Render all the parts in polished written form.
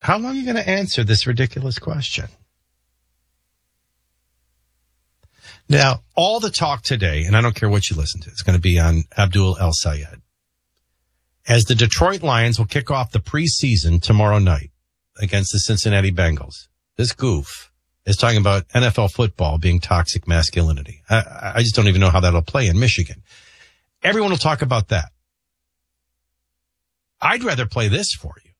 How long are you going to answer this ridiculous question? Now, all the talk today, and I don't care what you listen to, it's going to be on Abdul El-Sayed, as the Detroit Lions will kick off the preseason tomorrow night against the Cincinnati Bengals. This goof is talking about NFL football being toxic masculinity. I just don't even know how that'll play in Michigan. Everyone will talk about that. I'd rather play this for you.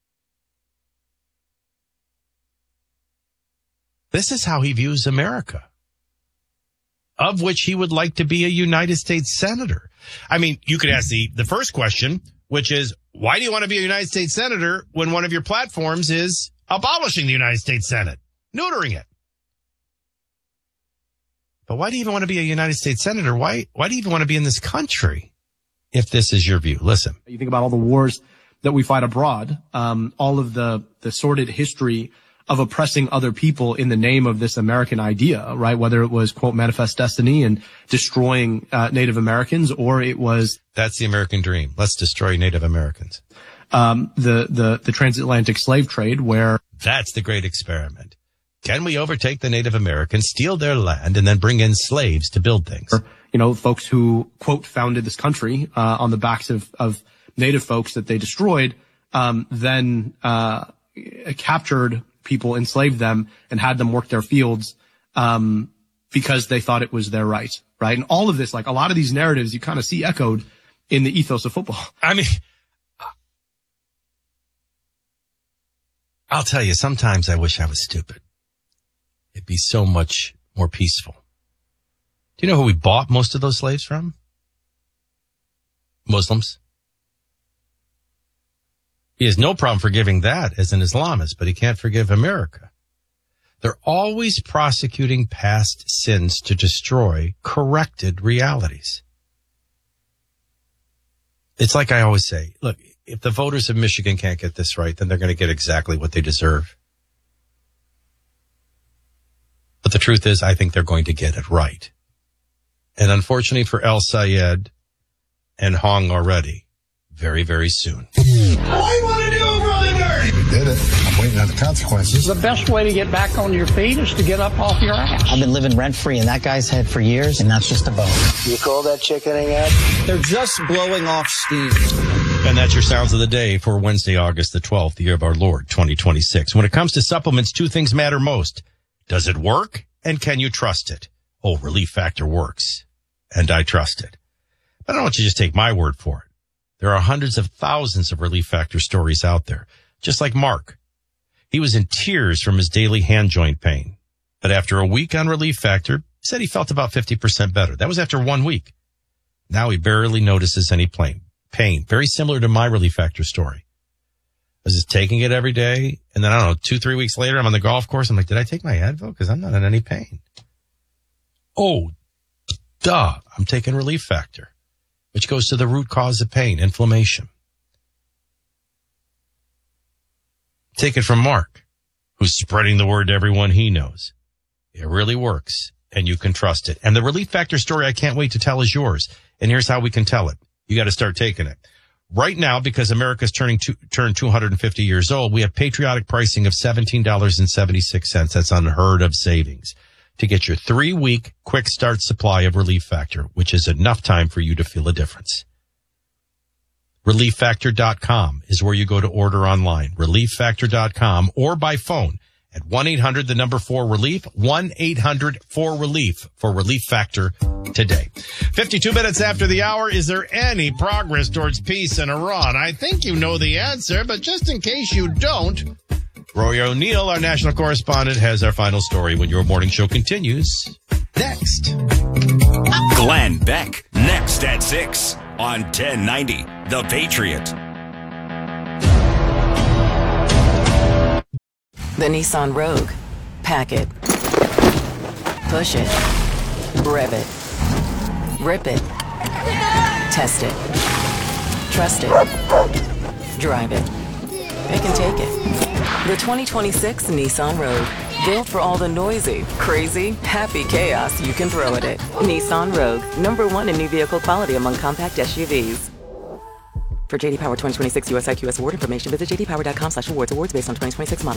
This is how he views America, of which he would like to be a United States senator. I mean, you could ask the first question, which is, why do you want to be a United States senator when one of your platforms is abolishing the United States Senate, neutering it? But why do you even want to be a United States senator? Why do you even want to be in this country if this is your view? Listen. You think about all the wars that we fight abroad, all of the sordid history of oppressing other people in the name of this American idea, right? Whether it was, quote, manifest destiny and destroying Native Americans, or it was... That's the American dream. Let's destroy Native Americans. The transatlantic slave trade, where... That's the great experiment. Can we overtake the Native Americans, steal their land, and then bring in slaves to build things? You know, folks who, quote, founded this country on the backs of Native folks that they destroyed, then captured people, enslaved them, and had them work their fields because they thought it was their right, right? And all of this, like a lot of these narratives, you kind of see echoed in the ethos of football. I mean, I'll tell you, sometimes I wish I was stupid. It'd be so much more peaceful. Do you know who we bought most of those slaves from? Muslims. He has no problem forgiving that as an Islamist, but he can't forgive America. They're always prosecuting past sins to destroy corrected realities. It's like I always say, look, if the voters of Michigan can't get this right, then they're going to get exactly what they deserve. But the truth is, I think they're going to get it right. And unfortunately for El-Sayed and Hong already, very, very soon. What do you want to do, Brother Dirty? We did it. I'm waiting on the consequences. The best way to get back on your feet is to get up off your ass. I've been living rent-free in that guy's head for years, and that's just a bone. You call that chickening yet? They're just blowing off steam. And that's your sounds of the day for Wednesday, August the 12th, the year of our Lord, 2026. When it comes to supplements, two things matter most. Does it work? And can you trust it? Oh, Relief Factor works. And I trust it. But I don't want you to just take my word for it. There are hundreds of thousands of Relief Factor stories out there. Just like Mark. He was in tears from his daily hand joint pain. But after a week on Relief Factor, he said he felt about 50% better. That was after 1 week. Now he barely notices any pain. Very similar to my Relief Factor story. I was just taking it every day. And then, I don't know, 2-3 weeks later, I'm on the golf course. I'm like, did I take my Advil? Because I'm not in any pain. Oh, duh. I'm taking Relief Factor, which goes to the root cause of pain, inflammation. Take it from Mark, who's spreading the word to everyone he knows. It really works, and you can trust it. And the Relief Factor story I can't wait to tell is yours. And here's how we can tell it. You got to start taking it. Right now, because America's turned 250 years old, we have patriotic pricing of $17.76. That's unheard of savings to get your 3-week quick start supply of Relief Factor, which is enough time for you to feel a difference. ReliefFactor.com is where you go to order online. ReliefFactor.com or by phone at 1-800-4RELIEF, 1-800-4RELIEF for Relief Factor today. 52 minutes after the hour. Is there any progress towards peace in Iran? I think you know the answer, but just in case you don't, Roy O'Neill, our national correspondent, has our final story when your morning show continues next. Glenn Beck, next at 6 on 1090 The Patriot. The Nissan Rogue. Pack it. Push it. Rev it. Rip it. Test it. Trust it. Drive it. It can take it. The 2026 Nissan Rogue. Built for all the noisy, crazy, happy chaos you can throw at it. Nissan Rogue. #1 in new vehicle quality among compact SUVs. For JD Power 2026 US IQS award information, visit jdpower.com/awards. Awards based on 2026 model.